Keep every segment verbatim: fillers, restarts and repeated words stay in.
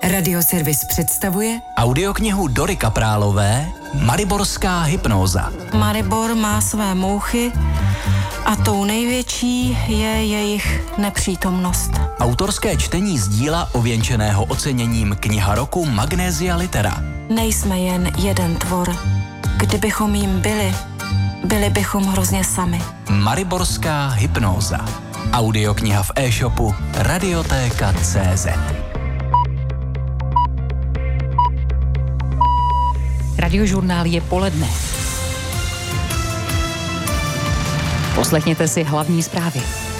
Radioservis představuje audioknihu Dory Kaprálové Mariborská hypnóza. Maribor má své mouchy a tou největší je jejich nepřítomnost. Autorské čtení z díla ověnčeného oceněním Kniha roku Magnesia Litera. Nejsme jen jeden tvor. Kdybychom jim byli, byli bychom hrozně sami. Mariborská hypnóza. Audiokniha v e-shopu Radiotéka tečka cé zet. Radiožurnál je poledne. Poslechněte si hlavní zprávy.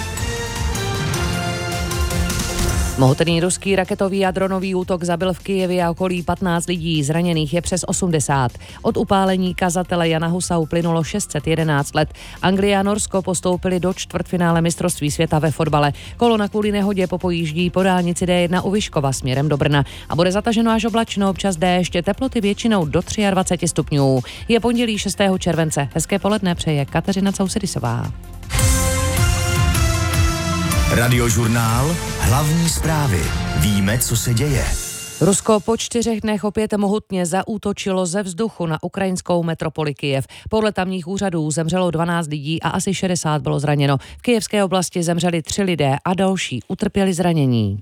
Mohutný ruský raketový a dronový útok zabil v Kyjevě a okolí patnáct lidí, zraněných je přes osmdesát. Od upálení kazatele Jana Husa uplynulo šest set jedenáct let. Anglie a Norsko postoupili do čtvrtfinále mistrovství světa ve fotbale. Kolona kvůli nehodě popojíždí po dálnici dé jedna u Vyškova směrem do Brna a bude zataženo až oblačno, občas déšť, teploty většinou do dvacet tři stupňů. Je pondělí šestého července. Hezké poledne přeje Kateřina Cousedisová. Radiožurnál, hlavní zprávy. Víme, co se děje. Rusko po čtyřech dnech opět mohutně zaútočilo ze vzduchu na ukrajinskou metropoli Kyjev. Podle tamních úřadů zemřelo dvanáct lidí a asi šedesát bylo zraněno. V kyjevské oblasti zemřeli tři lidé a další utrpěli zranění.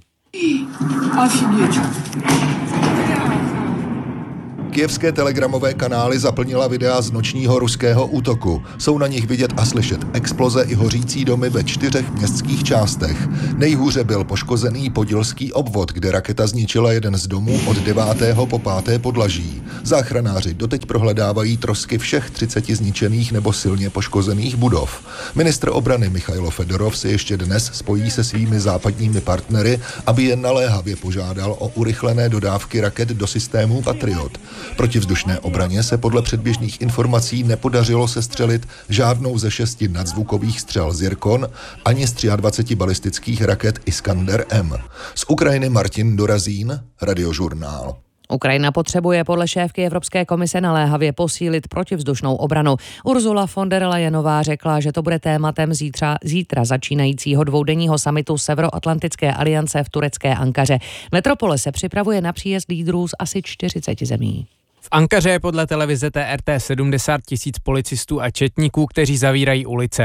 Kyjevské telegramové kanály zaplnila videa z nočního ruského útoku. Jsou na nich vidět a slyšet exploze i hořící domy ve čtyřech městských částech. Nejhůře byl poškozený podilský obvod, kde raketa zničila jeden z domů od devátého po páté podlaží. Záchranáři doteď prohledávají trosky všech třiceti zničených nebo silně poškozených budov. Ministr obrany Michailo Fedorov se ještě dnes spojí se svými západními partnery, aby jen naléhavě požádal o urychlené dodávky raket do systému Patriot. Protivzdušné obraně se podle předběžných informací nepodařilo sestřelit žádnou ze šesti nadzvukových střel Zirkon ani z dvaceti tří balistických raket Iskander M. Z Ukrajiny Martin Dorazín, Radiožurnál. Ukrajina potřebuje podle šéfky Evropské komise naléhavě posílit protivzdušnou obranu. Ursula von der Leyenová řekla, že to bude tématem zítra, zítra začínajícího dvoudenního summitu Severoatlantické aliance v turecké Ankaře. Metropole se připravuje na příjezd lídrů z asi čtyřiceti zemí. V Ankaře je podle televize T R T sedmdesát tisíc policistů a četníků, kteří zavírají ulice.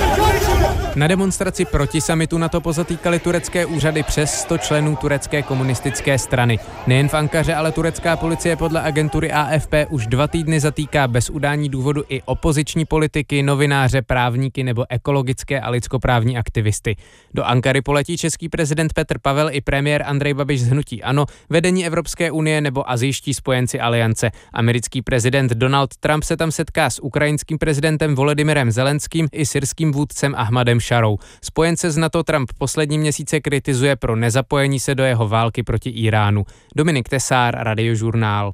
Na demonstraci proti summitu NATO pozatýkali turecké úřady přes sto členů turecké komunistické strany. Nejen v Ankaře, ale turecká policie podle agentury A F P už dva týdny zatýká bez udání důvodu i opoziční politiky, novináře, právníky nebo ekologické a lidskoprávní aktivisty. Do Ankary poletí český prezident Petr Pavel i premiér Andrej Babiš z hnutí ANO, vedení Evropské unie nebo asijští spojenci aliance. Americký prezident Donald Trump se tam setká s ukrajinským prezidentem Volodymyrem Zelenským i syrským vůdcem Ahmadem Šarou. Spojence z NATO Trump poslední měsíce kritizuje pro nezapojení se do jeho války proti Iránu. Dominik Tesár, Radiožurnál.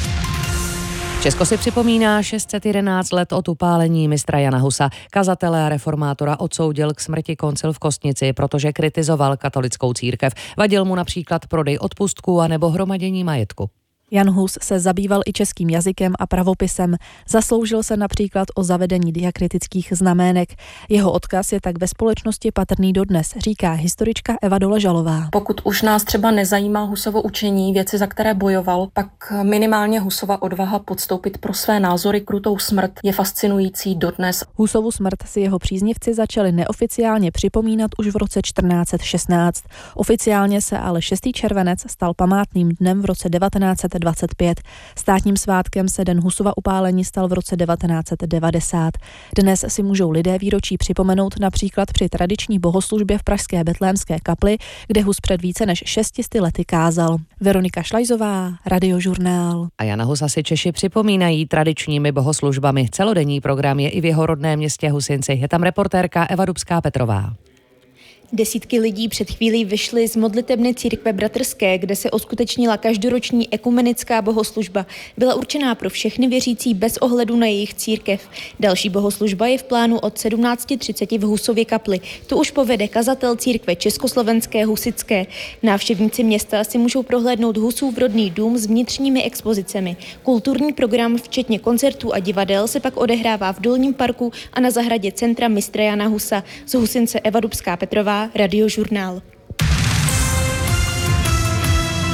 Česko si připomíná šest set jedenáct let od upálení mistra Jana Husa. Kazatele a reformátora odsoudil k smrti koncil v Kostnici, protože kritizoval katolickou církev. Vadil mu například prodej odpustků a nebo hromadění majetku. Jan Hus se zabýval i českým jazykem a pravopisem. Zasloužil se například o zavedení diakritických znamének. Jeho odkaz je tak ve společnosti patrný dodnes, říká historička Eva Doležalová. Pokud už nás třeba nezajímá Husovo učení, věci, za které bojoval, pak minimálně Husova odvaha podstoupit pro své názory krutou smrt je fascinující dodnes. Husovu smrt si jeho příznivci začali neoficiálně připomínat už v roce čtrnáct set šestnáct. Oficiálně se ale šestý červenec stal památným dnem v roce devatenáct set dvacet pět. Státním svátkem se den Husova upálení stal v roce devatenáct set devadesát. Dnes si můžou lidé výročí připomenout například při tradiční bohoslužbě v pražské Betlémské kapli, kde Hus před více než šesti lety kázal. Veronika Šlajzová, Radiožurnál. A Jana Husa si Češi připomínají tradičními bohoslužbami. Celodenní program je i v jeho rodném městě Husinci. Je tam reportérka Eva Dubská-Petrová. Desítky lidí před chvílí vyšly z modlitebny církve bratrské, kde se uskutečnila každoroční ekumenická bohoslužba. Byla určená pro všechny věřící bez ohledu na jejich církev. Další bohoslužba je v plánu od sedmnáct třicet v Husově kapli. Tu už povede kazatel církve československé Husické. Návštěvníci města si můžou prohlédnout Husův rodný dům s vnitřními expozicemi. Kulturní program, včetně koncertů a divadel, se pak odehrává v Dolním parku a na zahradě centra mistra Jana Husa. Z Husince Eva Dubská-Petrová, Radiožurnál.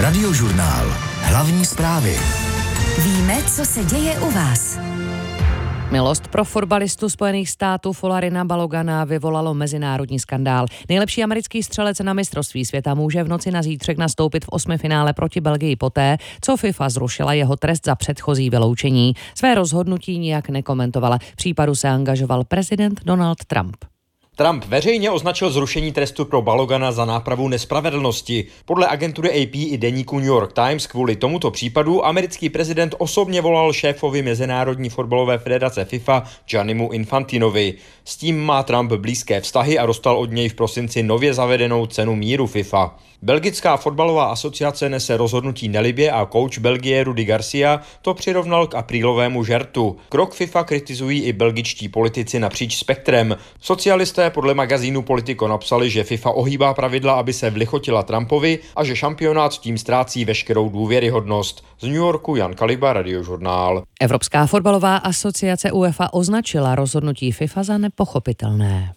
Radiožurnál. Hlavní zprávy. Víme, co se děje u vás. Milost pro fotbalistu Spojených států Folarinea Balogana vyvolalo mezinárodní skandál. Nejlepší americký střelec na mistrovství světa může v noci na zítřek nastoupit v osmifinále proti Belgii poté, co FIFA zrušila jeho trest za předchozí vyloučení. Své rozhodnutí nijak nekomentovala. V případu se angažoval prezident Donald Trump. Trump veřejně označil zrušení trestu pro Balogana za nápravu nespravedlnosti. Podle agentury A P i deníku New York Times kvůli tomuto případu americký prezident osobně volal šéfovi Mezinárodní fotbalové federace FIFA Giannimu Infantinovi. S tím má Trump blízké vztahy a dostal od něj v prosinci nově zavedenou cenu míru FIFA. Belgická fotbalová asociace nese rozhodnutí nelibě a kouč Belgie Rudi Garcia to přirovnal k aprílovému žertu. Krok FIFA kritizují i belgičtí politici napříč spektrem. Socialisté podle magazínu Politico napsali, že FIFA ohýbá pravidla, aby se vlichotila Trumpovi a že šampionát tím ztrácí veškerou důvěryhodnost. Z New Yorku Jan Kaliba, Radiožurnál. Evropská fotbalová asociace UEFA označila rozhodnutí FIFA za nepochopitelné.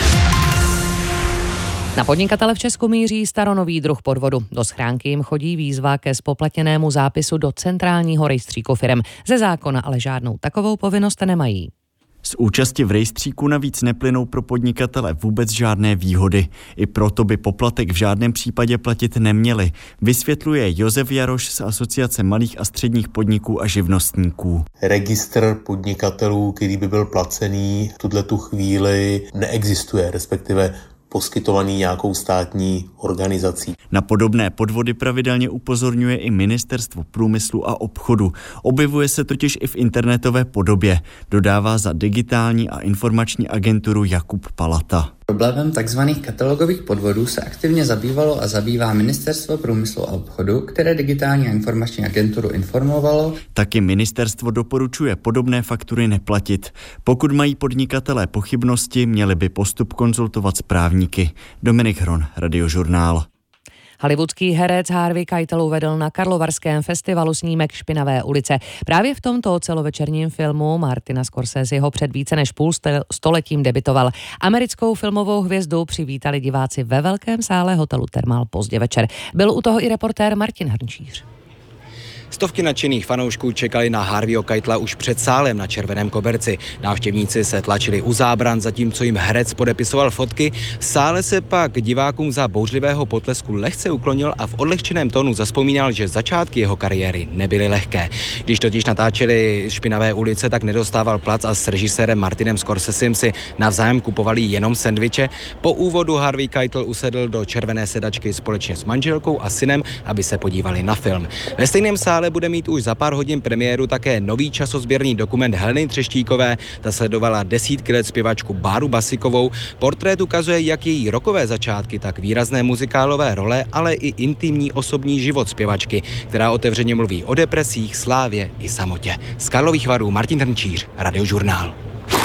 Na podnikatele v Česku míří staronový druh podvodu. Do schránky jim chodí výzva ke spoplatněnému zápisu do centrálního rejstříku firem. Ze zákona ale žádnou takovou povinnost nemají. Z účasti v rejstříku navíc neplynou pro podnikatele vůbec žádné výhody. I proto by poplatek v žádném případě platit neměli, vysvětluje Josef Jaroš z Asociace malých a středních podniků a živnostníků. Registr podnikatelů, který by byl placený, v tuto chvíli neexistuje, respektive poskytovaný nějakou státní organizací. Na podobné podvody pravidelně upozorňuje i Ministerstvo průmyslu a obchodu. Objevuje se totiž i v internetové podobě, dodává za digitální a informační agenturu Jakub Palata. Problémem tzv. Katalogových podvodů se aktivně zabývalo a zabývá Ministerstvo průmyslu a obchodu, které digitální a informační agenturu informovalo. Taky ministerstvo doporučuje podobné faktury neplatit. Pokud mají podnikatelé pochybnosti, měli by postup konzultovat s právníky. Dominik Hron, Radiožurnál. Hollywoodský herec Harvey Keitel uvedl na Karlovarském festivalu snímek Špinavé ulice. Právě v tomto celovečerním filmu Martina Scorseseho před více než půl stoletím debitoval. Americkou filmovou hvězdu přivítali diváci ve velkém sále hotelu Thermal pozdě večer. Byl u toho i reportér Martin Hrnčíř. Stovky nadšených fanoušků čekali na Harveyho Keitela už před sálem na červeném koberci. Návštěvníci se tlačili u zábran, zatímco jim herec podepisoval fotky. V sále se pak divákům za bouřlivého potlesku lehce uklonil a v odlehčeném tónu zazpomínal, že začátky jeho kariéry nebyly lehké. Když totiž natáčeli Špinavé ulice, tak nedostával plac a s režisérem Martinem Scorsesem si navzájem kupovali jenom sendviče. Po úvodu Harvey Keitel usedl do červené sedačky společně s manželkou a synem, aby se podívali na film. Ve stejném sále bude mít už za pár hodin premiéru také nový časozběrný dokument Heleny Třeštíkové. Ta sledovala desítky let zpěvačku Báru Basikovou. Portrét ukazuje jak její rockové začátky, tak výrazné muzikálové role, ale i intimní osobní život zpěvačky, která otevřeně mluví o depresích, slávě i samotě. Z Karlových Varů Martin Hrnčíř, Radiožurnál.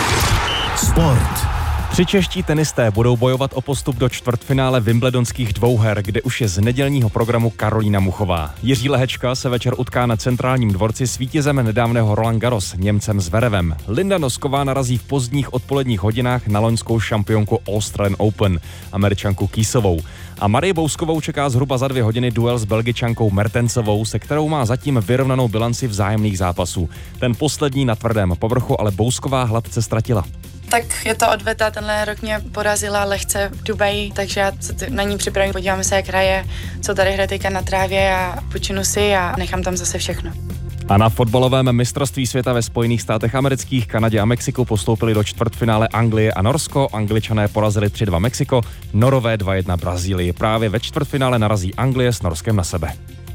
Sport. Tři čeští tenisté budou bojovat o postup do čtvrtfinále wimbledonských dvouher, kde už je z nedělního programu Karolína Muchová. Jiří Lehečka se večer utká na centrálním dvorci s vítězem nedávného Roland Garros, Němcem Zverevem. Linda Nosková narazí v pozdních odpoledních hodinách na loňskou šampionku Australian Open, Američanku Kýsovou. A Marii Bouskovou čeká zhruba za dvě hodiny duel s Belgičankou Mertensovou, se kterou má zatím vyrovnanou bilanci vzájemných zápasů. Ten poslední na tvrdém povrchu ale Bousková hladce ztratila. Tak je to odveta, tenhle rok mě porazila lehce v Dubaji, takže já se na ní připravím, podíváme se, jak hraje, co tady hraje teďka na trávě a počinu si a nechám tam zase všechno. A na fotbalovém mistrovství světa ve Spojených státech amerických, Kanadě a Mexiku postoupili do čtvrtfinále Anglie a Norsko. Angličané porazili tři dva Mexiko, Norové dva jedna Brazílii. Právě ve čtvrtfinále narazí Anglie s Norskem na sebe.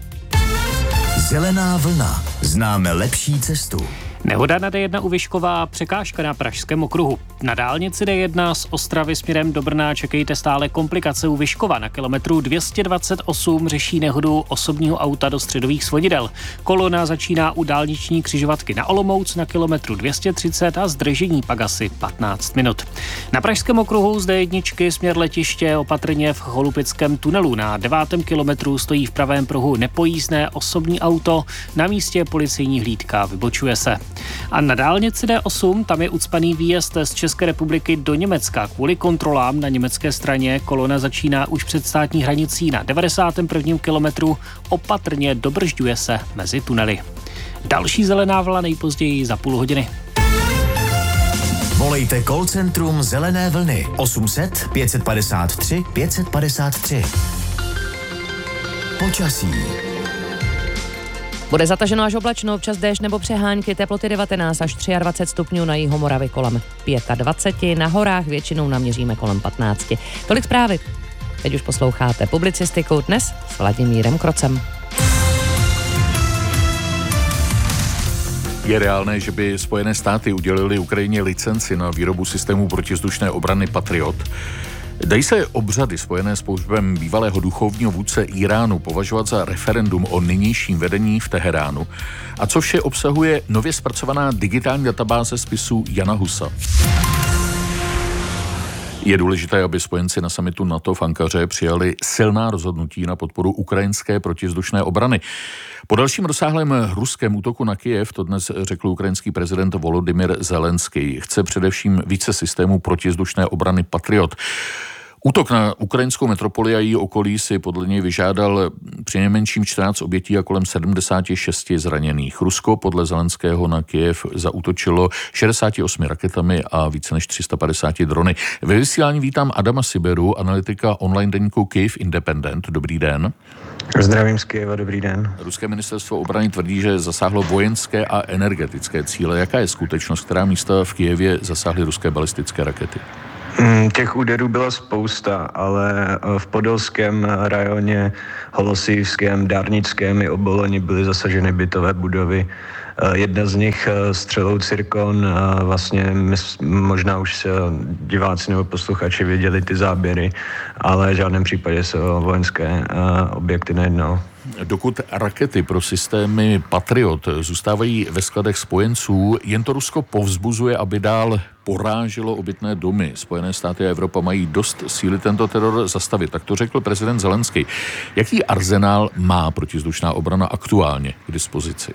Zelená vlna. Známe lepší cestu. Nehoda na D jedna u Vyškova, překážka na Pražském okruhu. Na dálnici D jedna z Ostravy směrem do Brna čekejte stále komplikace u Vyškova. Na kilometru dvě stě dvacet osm řeší nehodu osobního auta do středových svodidel. Kolona začíná u dálniční křižovatky na Olomouc na kilometru dvě stě třicet a zdržení pak asi patnáct minut. Na Pražském okruhu z D jedna směr letiště opatrně v Cholupickém tunelu. Na devátém kilometru stojí v pravém pruhu nepojízdné osobní auto. Na místě policejní hlídka vybočuje se. A na dálnici D osm tam je ucpaný výjezd z České republiky do Německa. Kvůli kontrolám na německé straně kolona začíná už před státní hranicí na devadesátém prvním kilometru, opatrně dobržďuje se mezi tunely. Další zelená vlna nejpozději za půl hodiny. Volejte call centrum Zelené vlny osm set pět padesát tři pět padesát tři. Počasí. Bude zataženo až oblačno, občas déšť nebo přehánky, teploty devatenáct až dvacet tři stupňů, na jihu Moravy kolem dvacet pět, na horách většinou naměříme kolem patnáct. Tolik zprávy. Teď už posloucháte publicistiku dnes s Vladimírem Krocem. Je reálné, že by Spojené státy udělily Ukrajině licenci na výrobu systému protizdušné obrany Patriot? Dají se obřady spojené s pohřbem bývalého duchovního vůdce Iránu považovat za referendum o nynějším vedení v Teheránu? A co vše obsahuje nově zpracovaná digitální databáze spisů Jana Husa? Je důležité, aby spojenci na summitu NATO v Ankaře přijali silná rozhodnutí na podporu ukrajinské protizdušné obrany. Po dalším rozsáhlém ruském útoku na Kyjev to dnes řekl ukrajinský prezident Volodymyr Zelenský. Chce především více systémů protizdušné obrany Patriot. Útok na ukrajinskou metropoli a její okolí si podle něj vyžádal přinejmenším čtrnáct obětí a kolem sedmdesát šest zraněných. Rusko podle Zelenského na Kyjev zaútočilo šedesát osm raketami a více než tři sta padesát drony. Ve vysílání vítám Adama Siberu, analytika online deníku Kyiv Independent. Dobrý den. Zdravím z Kyjeva, dobrý den. Ruské ministerstvo obrany tvrdí, že zasáhlo vojenské a energetické cíle. Jaká je skutečnost, která místa v Kyjevě zasáhly ruské balistické rakety? Těch úderů byla spousta, ale v podolském rajoně, Holosijském, Dárnickém i Oboloni byly zasaženy bytové budovy. Jedna z nich střelou Cirkon, vlastně možná už se diváci nebo posluchači viděli ty záběry, ale v žádném případě se o vojenské objekty nejednalo. Dokud rakety pro systémy Patriot zůstávají ve skladech spojenců, jen to Rusko povzbuzuje, aby dál poráželo obytné domy. Spojené státy a Evropa mají dost síly tento teror zastavit. Tak to řekl prezident Zelenský. Jaký arzenál má protizdušná obrana aktuálně k dispozici?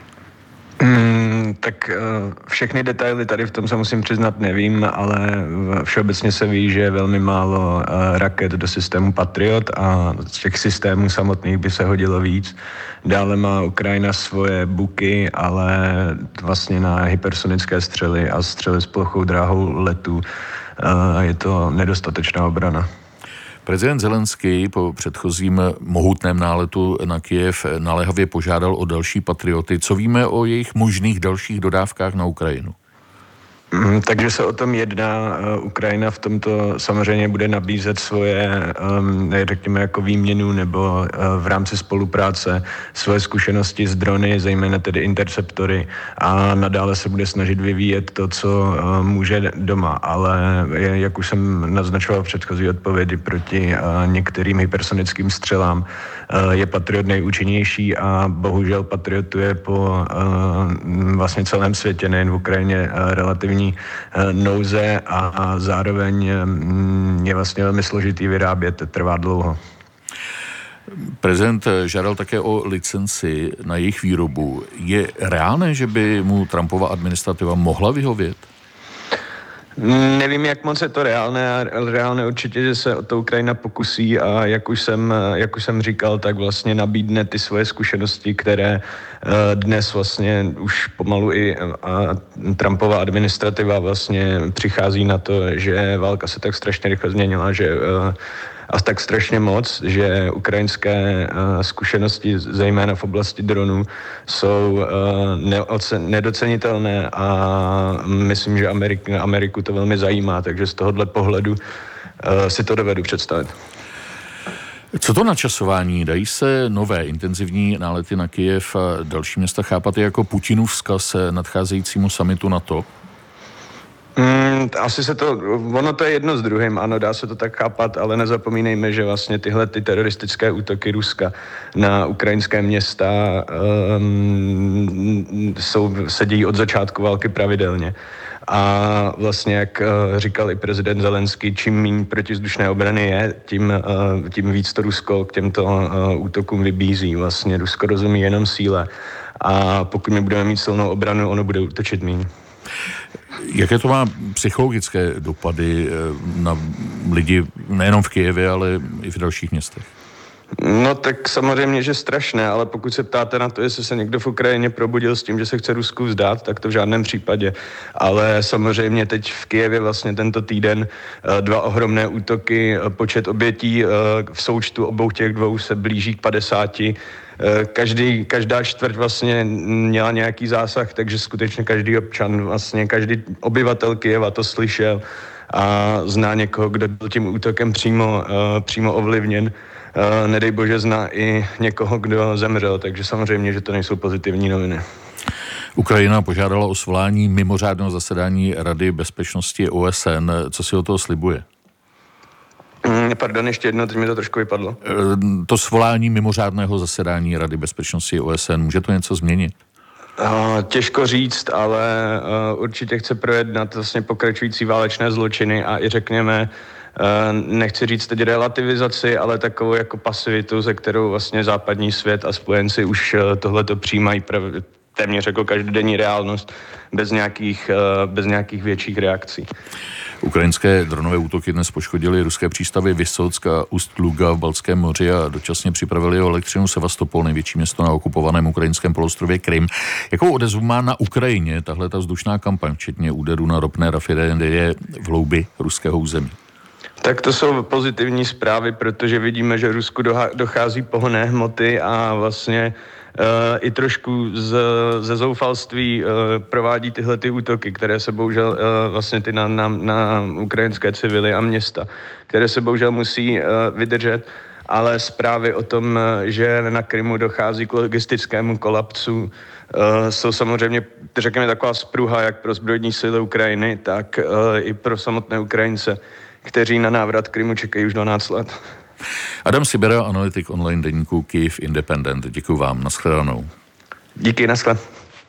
Mm, tak uh, všechny detaily tady v tom se musím přiznat nevím, ale všeobecně se ví, že je velmi málo uh, raket do systému Patriot a z těch systémů samotných by se hodilo víc. Dále má Ukrajina svoje buky, ale vlastně na hypersonické střely a střely s plochou dráhou letu uh, je to nedostatečná obrana. Prezident Zelenský po předchozím mohutném náletu na Kyjev naléhavě požádal o další patrioty. Co víme o jejich možných dalších dodávkách na Ukrajinu? Takže se o tom jedná. Ukrajina v tomto samozřejmě bude nabízet svoje, řekněme, jako výměnu nebo v rámci spolupráce svoje zkušenosti s drony, zejména tedy interceptory, a nadále se bude snažit vyvíjet to, co může doma. Ale jak už jsem naznačoval v předchozí odpovědi, proti některým hypersonickým střelám je Patriot nejúčinnější a bohužel Patriotu je po vlastně celém světě, nejen v Ukrajině, relativně nouze a zároveň je vlastně velmi složitý vyrábět, trvá dlouho. Prezident žádal také o licenci na jejich výrobu. Je reálné, že by mu Trumpova administrativa mohla vyhovět? Nevím, jak moc je to reálné, ale reálné určitě, že se o to Ukrajina pokusí a jak už jsem, jak už jsem říkal, tak vlastně nabídne ty svoje zkušenosti, které dnes vlastně už pomalu i Trumpova administrativa vlastně přichází na to, že válka se tak strašně rychle změnila, že a tak strašně moc, že ukrajinské uh, zkušenosti, zejména v oblasti dronů, jsou uh, neocen, nedocenitelné a myslím, že Ameriku, Ameriku to velmi zajímá, takže z tohohle pohledu uh, si to dovedu představit. Co to načasování? Dají se nové intenzivní nálety na Kyjev a další města chápat jako Putinův vzkaz nadcházejícímu summitu NATO? Mm, asi se to, ono to je jedno s druhým, ano, dá se to tak chápat, ale nezapomínejme, že vlastně tyhle ty teroristické útoky Ruska na ukrajinské města um, jsou, se dějí od začátku války pravidelně. A vlastně, jak uh, říkal i prezident Zelenský, čím méně protizdušné obrany je, tím, uh, tím víc to Rusko k těmto uh, útokům vybízí. Vlastně Rusko rozumí jenom síle a pokud my budeme mít silnou obranu, ono bude útočit míň. Jaké to má psychologické dopady na lidi nejenom v Kyjevě, ale i v dalších městech? No tak samozřejmě, že strašné, ale pokud se ptáte na to, jestli se někdo v Ukrajině probudil s tím, že se chce Rusku vzdát, tak to v žádném případě. Ale samozřejmě teď v Kyjevě vlastně tento týden dva ohromné útoky, počet obětí v součtu obou těch dvou se blíží k padesáti. Každý, každá čtvrť vlastně měla nějaký zásah, takže skutečně každý občan, vlastně každý obyvatel Kyjeva to slyšel a zná někoho, kdo byl tím útokem přímo, přímo ovlivněn. Nedej bože zná i někoho, kdo zemřel, takže samozřejmě, že to nejsou pozitivní noviny. Ukrajina požádala o svolání mimořádného zasedání Rady bezpečnosti O S N. Co si o toho slibuje? Pardon, ještě jedno, teď mi to trošku vypadlo. To svolání mimořádného zasedání Rady bezpečnosti O S N, může to něco změnit? Těžko říct, ale určitě chce projednat vlastně pokračující válečné zločiny a i řekněme, nechci říct teď relativizaci, ale takovou jako pasivitu, ze kterou vlastně západní svět a spojenci už tohleto přijímají prav- téměř jako každodenní reálnost bez nějakých, bez nějakých větších reakcí. Ukrajinské dronové útoky dnes poškodily ruské přístavy Vysock a Ust-Luga v Baltském moři a dočasně připravili o elektřinu Sevastopol, největší město na okupovaném ukrajinském poloostrově Krym. Jakou odezvu má na Ukrajině tahle ta vzdušná kampaň, včetně úderů na ropné rafinérie v hloubi ruského území? Tak to jsou pozitivní zprávy, protože vidíme, že Rusku dochází pohonné hmoty a vlastně uh, i trošku z, ze zoufalství uh, provádí tyhle ty útoky, které se bohužel uh, vlastně ty na, na, na ukrajinské civily a města, které se bohužel musí uh, vydržet, ale zprávy o tom, že na Krymu dochází k logistickému kolapsu, uh, jsou samozřejmě, řekněme, taková spruha jak pro zbrojní síly Ukrajiny, tak uh, i pro samotné Ukrajince, kteří na návrat Krymu čekají už dvanáct let. Adam Sibera, analytik online deníku Kyiv Independent. Děkuji vám, nashledanou. Díky, nashledanou.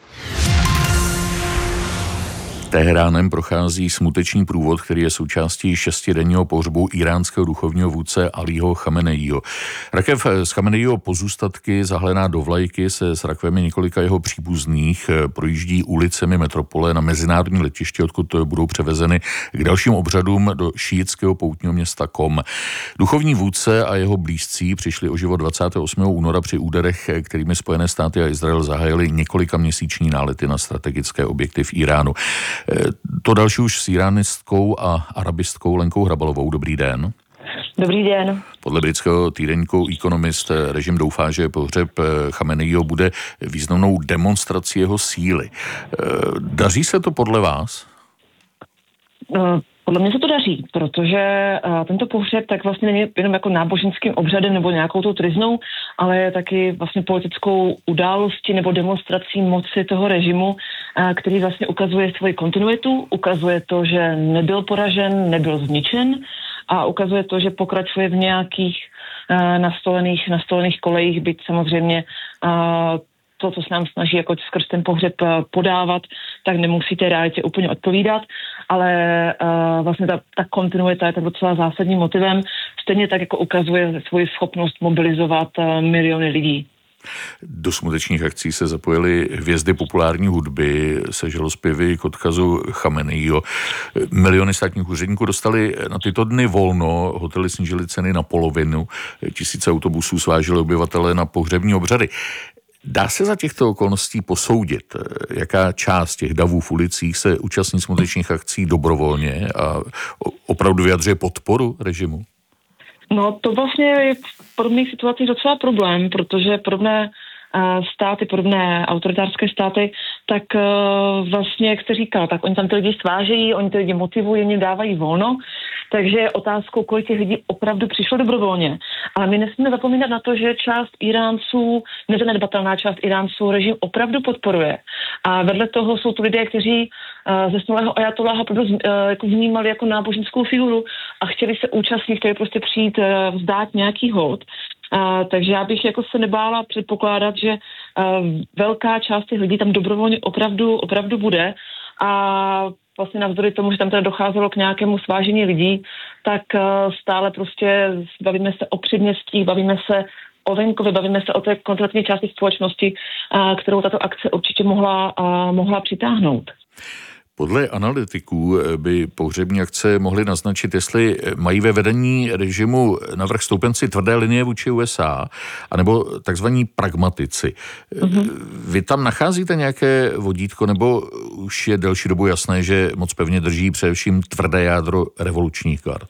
Teheránem prochází smuteční průvod, který je součástí šestidenního pohřbu iránského duchovního vůdce Alího Chameneího. Rakev z Chameneího pozůstatky zahlená do vlajky se s rakvemi několika jeho příbuzných projíždí ulicemi metropole na mezinárodní letiště, odkud budou převezeny k dalším obřadům do šíitského poutního města Kom. Duchovní vůdce a jeho blízcí přišli o život dvacátého osmého února při úderech, kterými Spojené státy a Izrael zahájili několika měsíční nálety na strategické objekty v Iránu. To další už s iránistkou a arabistkou Lenkou Hrabalovou. Dobrý den. Dobrý den. Podle britského týdeníku Economist režim doufá, že pohřeb Chameneího bude významnou demonstrací jeho síly. Daří se to podle vás? Uh. Podle mě se to daří, protože uh, tento pohřeb tak vlastně není jenom jako náboženským obřadem nebo nějakou tou triznou, ale je taky vlastně politickou událostí nebo demonstrací moci toho režimu, uh, který vlastně ukazuje svoji kontinuitu, ukazuje to, že nebyl poražen, nebyl zničen a ukazuje to, že pokračuje v nějakých uh, nastolených, nastolených kolejích, byť samozřejmě uh, to, co se nám snaží jako skrz ten pohřeb podávat, tak nemusí té realitě úplně odpovídat, ale uh, vlastně ta, ta kontinuita je tak docela zásadním motivem. Stejně tak jako ukazuje svoji schopnost mobilizovat uh, miliony lidí. Do smutečních akcí se zapojily hvězdy populární hudby se žalospěvy k odkazu Chameneího. Miliony státních úředníků dostali na tyto dny volno, hotely snížily ceny na polovinu, tisíce autobusů svážily obyvatele na pohřební obřady. Dá se za těchto okolností posoudit, jaká část těch davů v ulicích se účastní smutečních akcí dobrovolně a opravdu vyjadřuje podporu režimu? No to vlastně je v podobných situacích docela problém, protože podobné státy, podobné autoritářské státy, tak vlastně, jak jste říkal, tak oni tam ty lidi svážejí, oni ty lidi motivují, jim dávají volno, takže je otázkou, kolik těch lidí opravdu přišlo dobrovolně. Ale my nesmíme zapomínat na to, že část Iránců, nezanedbatelná část Iránců režim opravdu podporuje. A vedle toho jsou tu lidé, kteří zesnulého ajatoláha jako vnímali jako náboženskou figuru a chtěli se účastnit, chtěli prostě přijít vzdát nějaký hod. Uh, takže já bych jako se nebála předpokládat, že uh, velká část těch lidí tam dobrovolně opravdu, opravdu bude a vlastně navzdory tomu, že tam teda docházelo k nějakému svážení lidí, tak uh, stále prostě bavíme se o předměstích, bavíme se o venkově, bavíme se o té konzervativní části společnosti, kterou tato akce určitě mohla, mohla přitáhnout. Podle analytiků by pohřební akce mohly naznačit, jestli mají ve vedení režimu navrch stoupenci tvrdé linie vůči U S A, anebo takzvaní pragmatici. Mm-hmm. Vy tam nacházíte nějaké vodítko, nebo už je delší dobu jasné, že moc pevně drží především tvrdé jádro revolučních gard?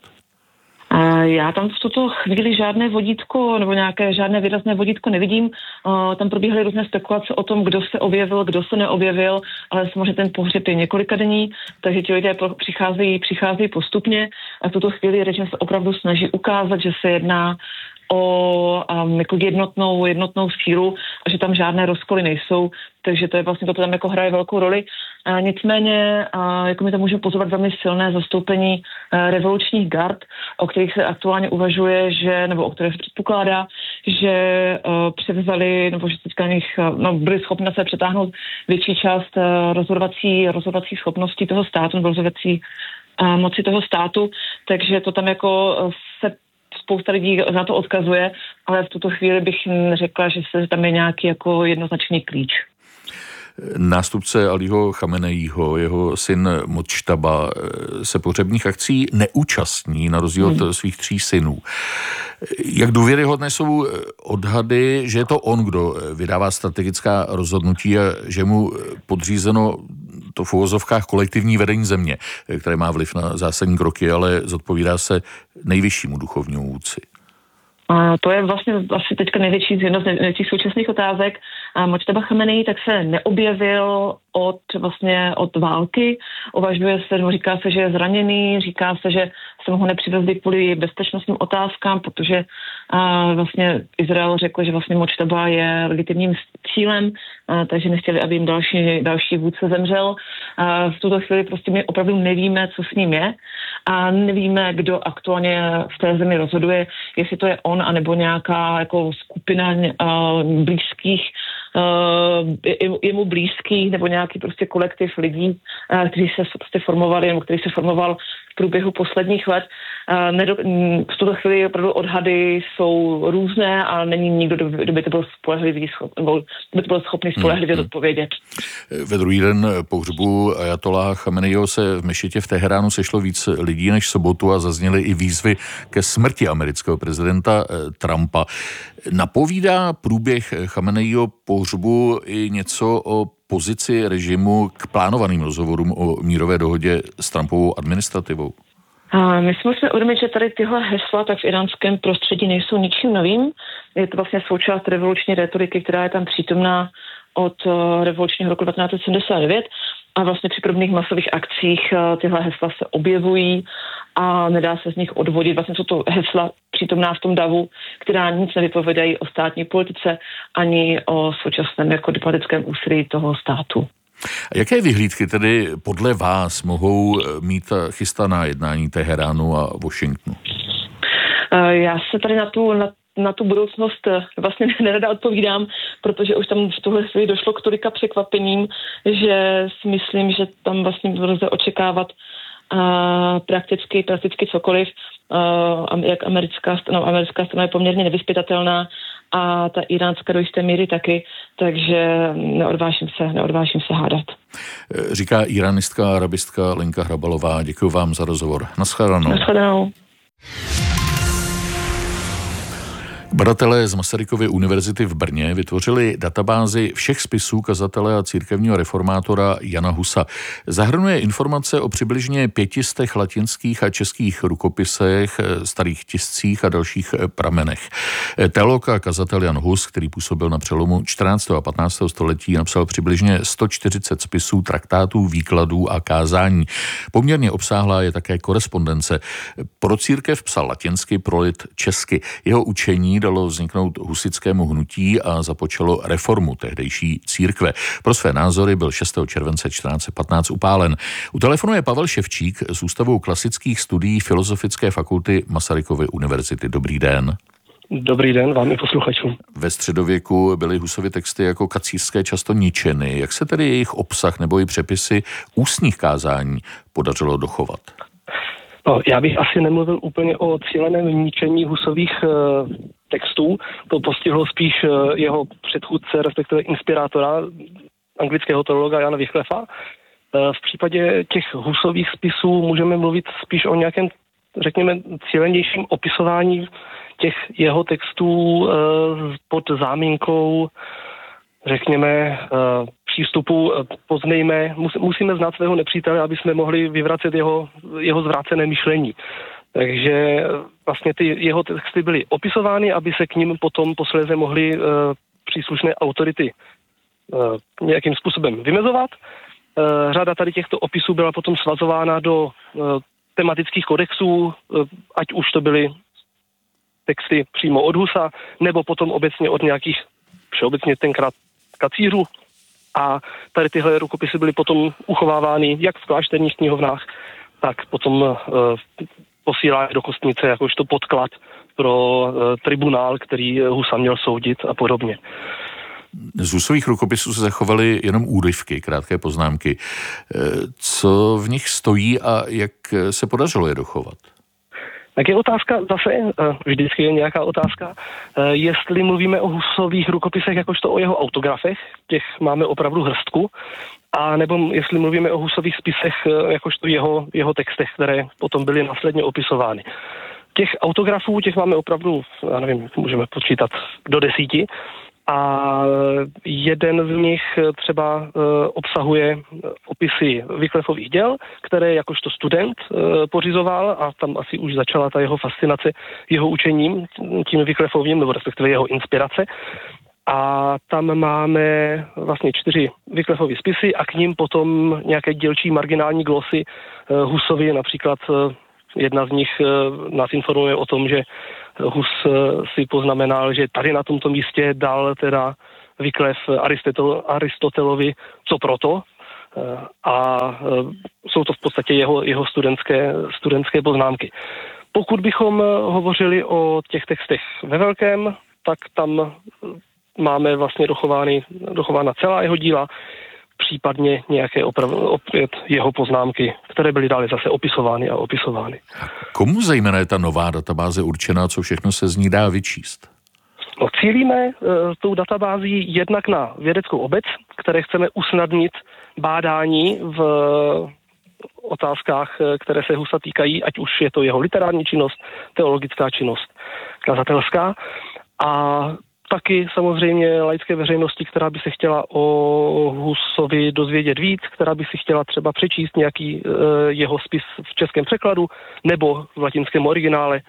Já tam v tuto chvíli žádné vodítko nebo nějaké žádné výrazné vodítko nevidím. Tam probíhaly různé spekulace o tom, kdo se objevil, kdo se neobjevil, ale samozřejmě ten pohřeb je několikadenní, takže ti lidé přicházejí, přicházejí postupně a v tuto chvíli režim se opravdu snaží ukázat, že se jedná o um, jako jednotnou, jednotnou sílu a že tam žádné rozkoly nejsou, takže to je vlastně, to tam jako hraje velkou roli. A nicméně, a jako my to můžeme pozorovat velmi silné zastoupení a, revolučních gard, o kterých se aktuálně uvažuje, že, nebo o kterých se předpokládá, že a, převzali, nebo že teďka nich, no, byli schopni na sebe přetáhnout větší část a, rozhodovací, rozhodovací schopností toho státu, nebo rozhodovací a, moci toho státu, takže to tam jako se spousta lidí na to odkazuje, ale v tuto chvíli bych řekla, že se tam je nějaký jako jednoznačný klíč. Nástupce Alího Chameneího, jeho syn Modžtaba, se pohřebních akcí neúčastní na rozdíl od hmm. svých tří synů. Jak důvěryhodné jsou odhady, že je to on, kdo vydává strategická rozhodnutí a že mu podřízeno to v uvozovkách kolektivní vedení země, které má vliv na zásadní kroky, ale zodpovídá se nejvyššímu duchovnímu vůdci? A to je vlastně asi teďka největší z jedno z největších současných otázek. A Modžtaba Chameneí tak se neobjevil od vlastně od války. Uvažuje se, no, říká se, že je zraněný, říká se, že se ho nepřivezli kvůli bezpečnostním otázkám, protože a, vlastně Izrael řekl, že vlastně Modžtaba je legitimním cílem, a, takže nechtěli, aby jim další, další vůdce zemřel. A v tuto chvíli prostě my opravdu nevíme, co s ním je a nevíme, kdo aktuálně v té zemi rozhoduje, jestli to je on, anebo nějaká jako skupina uh, blízkých, uh, jemu blízkých, nebo nějaký prostě kolektiv lidí, uh, kteří se prostě formovali, nebo který se formoval v průběhu posledních let. Uh, nedo, v tuto chvíli opravdu odhady jsou různé a není nikdo, kdo by to byl spolehlivý, schop, nebo by to byl schopný spolehlivě hmm. odpovědět. Ve druhý den pohřbu ajatoláha Chameneího se v mešitě v Teheránu sešlo víc lidí než sobotu a zazněly i výzvy ke smrti amerického prezidenta Trumpa. Napovídá průběh Chameneího pohřbu i něco o pozici režimu k plánovaným rozhovorům o mírové dohodě s Trumpovou administrativou? A my si musíme uvědomit, že tady tyhle hesla tak v iránském prostředí nejsou ničím novým. Je to vlastně součást revoluční retoriky, která je tam přítomná od revolučního roku devatenáct set sedmdesát devět a vlastně při podobných masových akcích tyhle hesla se objevují a nedá se z nich odvodit. Vlastně jsou to hesla přítomná v tom davu, která nic nevypovědají o státní politice ani o současném jako diplomatickém úsilí toho státu. A jaké vyhlídky tedy podle vás mohou mít chystaná jednání Teheránu a Washingtonu? Já se tady na tu, na, na tu budoucnost vlastně nerada odpovídám, protože už tam v tuhle chvíli došlo k tolika překvapením, že si myslím, že tam vlastně lze očekávat uh, prakticky, prakticky cokoliv. Uh, jak americká strana, americká strana je poměrně nevyzpytatelná a ta iránská do jisté míry taky, takže neodvážím se, neodvážím se hádat. Říká iranistka a arabistka Lenka Hrabalová. Děkuji vám za rozhovor. Naschledanou. Naschledanou. Badatelé z Masarykovy univerzity v Brně vytvořili databázi všech spisů kazatele a církevního reformátora Jana Husa. Zahrnuje informace o přibližně pětistech latinských a českých rukopisech, starých tiscích a dalších pramenech. Teolog a kazatel Jan Hus, který působil na přelomu čtrnáctého a patnáctého století, napsal přibližně sto čtyřicet spisů, traktátů, výkladů a kázání. Poměrně obsáhlá je také korespondence. Pro církev psal latinsky, pro lid česky. Jeho učení dalo vzniknout husitskému hnutí a započalo reformu tehdejší církve. Pro své názory byl šestého července čtrnáct set patnáct upálen. U telefonu je Pavel Ševčík z Ústavu klasických studií Filozofické fakulty Masarykovy univerzity. Dobrý den. Dobrý den vám i posluchačům. Ve středověku byly Husovy texty jako kacířské často ničeny. Jak se tedy jejich obsah nebo i přepisy ústních kázání podařilo dochovat? No, já bych asi nemluvil úplně o cíleném ničení Husových e, textů. To postihlo spíš e, jeho předchůdce, respektive inspirátora, anglického teologa Jana Wycliffa. E, v případě těch Husových spisů můžeme mluvit spíš o nějakém, řekněme, cílenějším opisování těch jeho textů e, pod záminkou, řekněme, přístupu poznejme, musíme znát svého nepřítele, aby jsme mohli vyvracet jeho, jeho zvrácené myšlení. Takže vlastně ty jeho texty byly opisovány, aby se k ním potom posléze mohly uh, příslušné autority uh, nějakým způsobem vymezovat. Uh, řada tady těchto opisů byla potom svazována do uh, tematických kodexů, uh, ať už to byly texty přímo od Husa, nebo potom obecně od nějakých, všeobecně tenkrát kacířů. A tady tyhle rukopisy byly potom uchovávány jak v klášterních knihovnách, tak potom e, posílány do kostnice jakožto podklad pro e, tribunál, který Husa měl soudit a podobně. Z Husových rukopisů se zachovaly jenom úryvky, krátké poznámky. E, co v nich stojí a jak se podařilo je dochovat? Tak je otázka zase, vždycky je nějaká otázka, jestli mluvíme o Husových rukopisech jakožto o jeho autografech, těch máme opravdu hrstku, a nebo jestli mluvíme o Husových spisech jakožto jeho, jeho textech, které potom byly následně opisovány. Těch autografů, těch máme opravdu, já nevím, můžeme počítat do desíti, a jeden z nich třeba uh, obsahuje opisy Wycliffových děl, které jakožto student uh, pořizoval, a tam asi už začala ta jeho fascinace jeho učením, tím Wycliffovým, nebo respektive jeho inspirace. A tam máme vlastně čtyři Wycliffovy spisy a k ním potom nějaké dílčí marginální glosy uh, Husovi, například uh, jedna z nich uh, nás informuje o tom, že Hus si poznamenal, že tady na tomto místě dal teda Wyclif Aristotel, Aristotelovi co proto, a jsou to v podstatě jeho, jeho studentské, studentské poznámky. Pokud bychom hovořili o těch textech ve velkém, tak tam máme vlastně dochovány, dochována celá jeho díla, případně nějaké oprav, opět jeho poznámky, které byly dále zase opisovány a opisovány. Komu zejména je ta nová databáze určená, co všechno se z ní dá vyčíst? No, cílíme e, tou databází jednak na vědeckou obec, které chceme usnadnit bádání v otázkách, které se Husa týkají, ať už je to jeho literární činnost, teologická činnost, kazatelská, a taky samozřejmě laické veřejnosti, která by se chtěla o Husovi dozvědět víc, která by si chtěla třeba přečíst nějaký e, jeho spis v českém překladu nebo v latinském originále.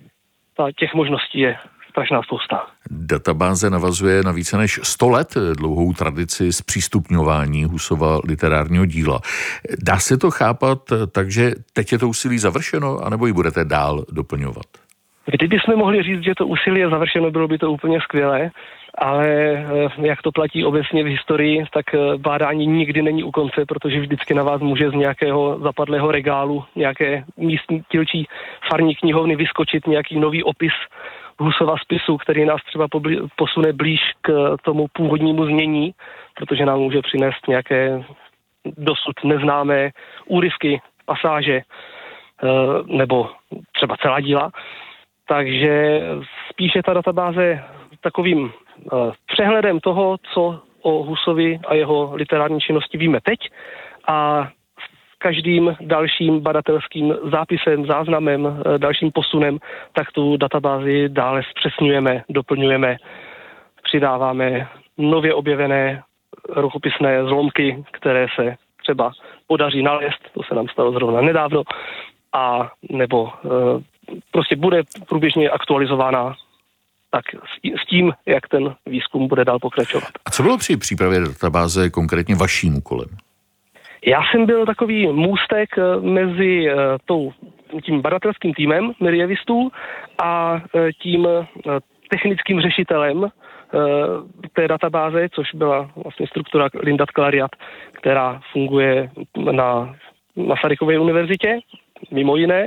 Ta těch možností je strašná spousta. Databáze navazuje na více než sto let dlouhou tradici zpřístupňování Husova literárního díla. Dá se to chápat tak, že teď je to úsilí završeno, anebo ji budete dál doplňovat? Kdybychom mohli říct, že to úsilí je završeno, bylo by to úplně skvělé, ale jak to platí obecně v historii, tak bádání nikdy není u konce, protože vždycky na vás může z nějakého zapadlého regálu, nějaké místní dílčí farní knihovny vyskočit nějaký nový opis Husova spisu, který nás třeba pobli- posune blíž k tomu původnímu znění, protože nám může přinést nějaké dosud neznámé úryvky, pasáže nebo třeba celá díla. Takže spíše ta databáze takovým uh, přehledem toho, co o Husovi a jeho literární činnosti víme teď, a s každým dalším badatelským zápisem, záznamem, uh, dalším posunem, tak tu databázi dále zpřesňujeme, doplňujeme, přidáváme nově objevené rukopisné zlomky, které se třeba podaří nalézt, to se nám stalo zrovna nedávno, a nebo uh, prostě bude průběžně aktualizována tak s tím, jak ten výzkum bude dál pokračovat. A co bylo při přípravě databáze konkrétně vaším úkolem? Já jsem byl takový můstek mezi tou, tím badatelským týmem medievistů a tím technickým řešitelem té databáze, což byla vlastně struktura Lindat Clariat, která funguje na Masarykově univerzitě, mimo jiné,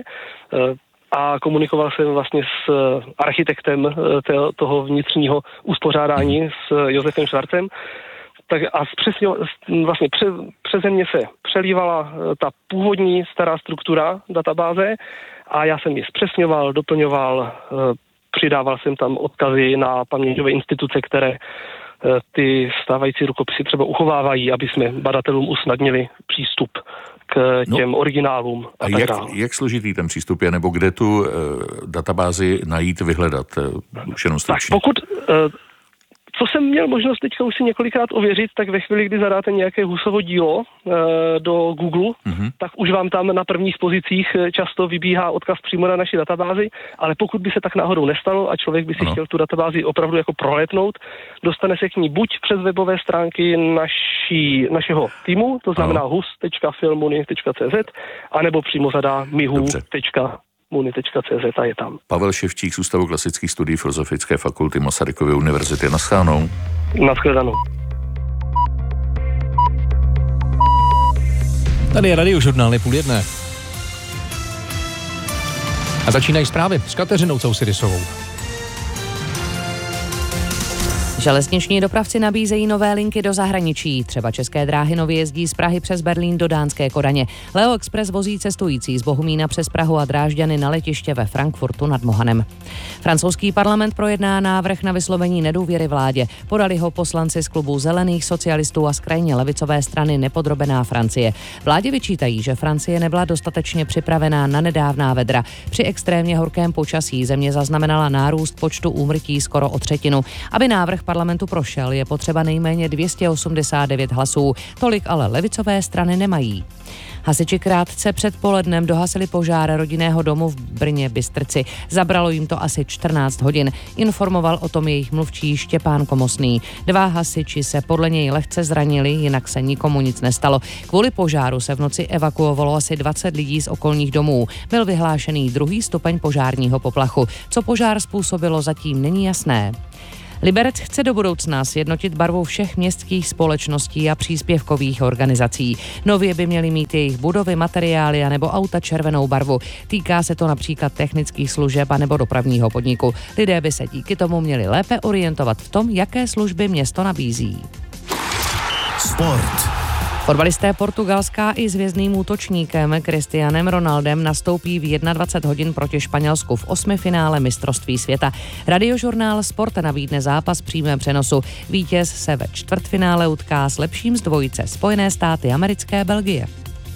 a komunikoval jsem vlastně s architektem toho vnitřního uspořádání, s Josefem Švarcem. tak a přesně, vlastně pře, přeze mě se přelívala ta původní stará struktura databáze a já jsem ji zpřesňoval, doplňoval, přidával jsem tam odkazy na paměťové instituce, které ty stávající rukopisy třeba uchovávají, aby jsme badatelům usnadnili přístup k těm no, originálům. A, a tak jak, dále. jak složitý ten přístup je, nebo kde tu uh, databázi najít, vyhledat? Už jenom stručně. Tak pokud... Uh, Co jsem měl možnost teďka už si několikrát ověřit, tak ve chvíli, kdy zadáte nějaké Husovo dílo e, do Google, mm-hmm. tak už vám tam na prvních pozicích často vybíhá odkaz přímo na naši databázi, ale pokud by se tak náhodou nestalo a člověk by si ano. chtěl tu databázi opravdu jako proletnout, dostane se k ní buď přes webové stránky naší, našeho týmu, to znamená hus tečka filmuni tečka cz, anebo přímo zadá mihu tečka muni tečka cz a je tam. Pavel Ševčík z Ústavu klasických studií Filozofické fakulty Masarykovy univerzity. Naschledanou. Naschledanou. Tady je Radiožurnál, je půl jedné. A začínají zprávy s Kateřinou Cousidisovou. Železniční dopravci nabízejí nové linky do zahraničí. Třeba České dráhy nově jezdí z Prahy přes Berlín do dánské Kodaně. Leo Express vozí cestující z Bohumína přes Prahu a Drážďany na letiště ve Frankfurtu nad Mohanem. Francouzský parlament projedná návrh na vyslovení nedůvěry vládě. Podali ho poslanci z klubu Zelených, socialistů a z krajně levicové strany Nepodrobená Francie. Vládě vyčítají, že Francie nebyla dostatečně připravená na nedávná vedra. Při extrémně horkém počasí země zaznamenala nárůst počtu úmrtí skoro o třetinu. Aby návrh parlamentu prošel, je potřeba nejméně dvě stě osmdesát devět hlasů. Tolik ale levicové strany nemají. Hasiči krátce před polednem dohasili požár rodinného domu v Brně Bystrci. Zabralo jim to asi čtrnáct hodin. Informoval o tom jejich mluvčí Štěpán Komosný. Dva hasiči se podle něj lehce zranili, jinak se nikomu nic nestalo. Kvůli požáru se v noci evakuovalo asi dvacet lidí z okolních domů. Byl vyhlášený druhý stupeň požárního poplachu. Co požár způsobilo, zatím není jasné. Liberec chce do budoucna sjednotit barvu všech městských společností a příspěvkových organizací. Nově by měly mít jejich budovy, materiály a nebo auta červenou barvu. Týká se to například technických služeb a nebo dopravního podniku. Lidé by se díky tomu měli lépe orientovat v tom, jaké služby město nabízí. Sport. Fotbalisté Portugalska i s hvězdným útočníkem Cristianem Ronaldem nastoupí v dvacet jedna hodin proti Španělsku v osmifinále mistrovství světa. Radiožurnál Sport nabídne zápas v přímém přenosu. Vítěz se ve čtvrtfinále utká s lepším z dvojice Spojené státy americké Belgie.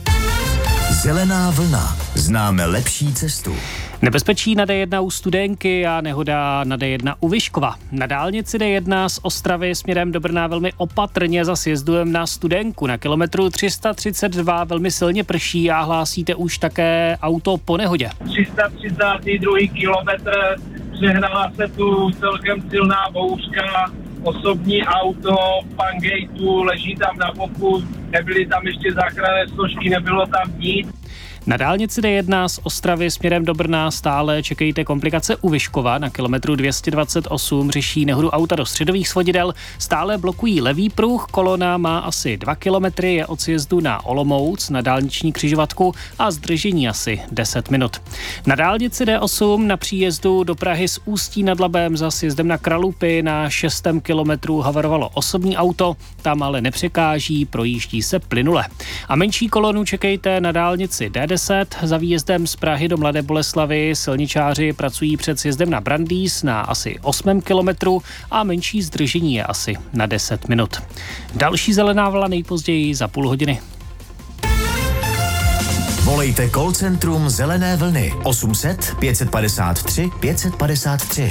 Zelená vlna. Známe lepší cestu. Nebezpečí na D jedna u Studénky a nehoda na D jedna u Vyškova. Na dálnici D jedna z Ostravy směrem do Brna velmi opatrně za sjezdem na Studénku. Na kilometru tři sta třicet dva velmi silně prší a hlásíte už také auto po nehodě. tři sta třicátý druhý kilometr, přehnala se tu celkem silná bouřka, osobní auto, pan gateu, leží tam na boku, nebyly tam ještě záchranné složky, nebylo tam nic. Na dálnici D jedna z Ostravy směrem do Brna stále čekejte komplikace u Vyškova. Na kilometru dvě stě dvacet osm řeší nehodu auta do středových svodidel. Stále blokují levý pruh, kolona má asi dva kilometry, je od sjezdu na Olomouc na dálniční křižovatku a zdržení asi deset minut. Na dálnici D osm na příjezdu do Prahy z Ústí nad Labem za sjezdem na Kralupy na šestém kilometru havarovalo osobní auto, tam ale nepřekáží, projíždí se plynule. A menší kolonu čekejte na dálnici D deset za výjezdem z Prahy do Mladé Boleslavi. Silničáři pracují před sjezdem na Brandýs na asi osmém kilometru a menší zdržení je asi na deset minut. Další zelená vlna nejpozději za půl hodiny. Volejte call centrum Zelené vlny osm set pět padesát tři pět padesát tři.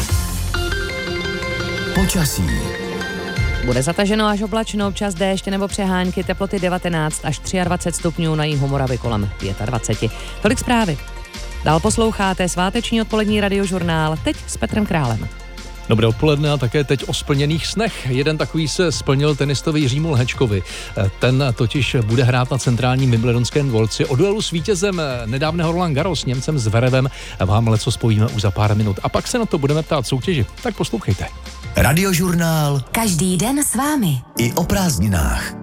Počasí. Bude zataženo až oblačno, občas déšť nebo přehánky, teploty devatenáct až dvacet tři stupňů, na jihu Moravy kolem dvacet pět. Tolik zprávy. Dál posloucháte sváteční odpolední radiožurnál, teď s Petrem Králem. Dobré odpoledne a také teď o splněných snech. Jeden takový se splnil tenistovi Jiřímu Lehečkovi. Ten totiž bude hrát na centrálním Wimbledonském dvorci. O duelu s vítězem nedávného Roland Garros, Němcem Zverevem, vám leco spojíme už za pár minut. A pak se na to budeme ptát soutěži. Tak poslouchejte. Radiožurnál. Každý den s vámi. I o prázdninách.